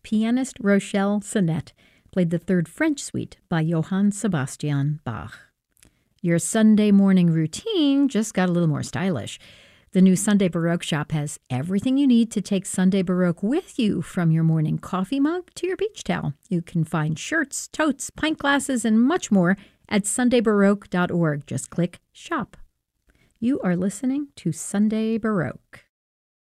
pianist Rochelle Sonette played the Third French Suite by Johann Sebastian Bach. Your Sunday morning routine just got a little more stylish. The new Sunday Baroque shop has everything you need to take Sunday Baroque with you, from your morning coffee mug to your beach towel. You can find shirts, totes, pint glasses, and much more at sundaybaroque.org. Just click Shop. You are listening to Sunday Baroque.